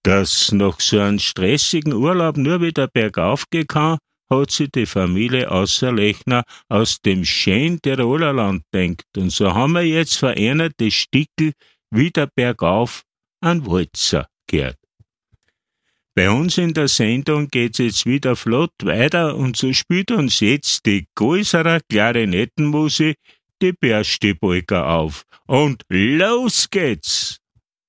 Dass nach so einem stressigen Urlaub nur wieder bergauf gehen kann, hat sich die Familie Außerlechner aus dem schönen Tiroler Land denkt. Und so haben wir jetzt verändert das Stickel wieder bergauf an Walzer gehört. Bei uns in der Sendung geht's jetzt wieder flott weiter und so spielt uns jetzt die größere Klarinettenmusik die Bärstipolka auf. Und los geht's!